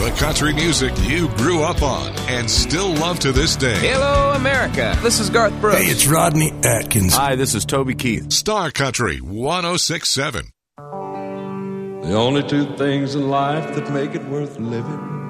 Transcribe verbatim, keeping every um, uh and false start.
The country music you grew up on and still love to this day. Hello, America. This is Garth Brooks. Hey, it's Rodney Atkins. Hi, this is Toby Keith. Star Country one oh six point seven. The only two things in life that make it worth living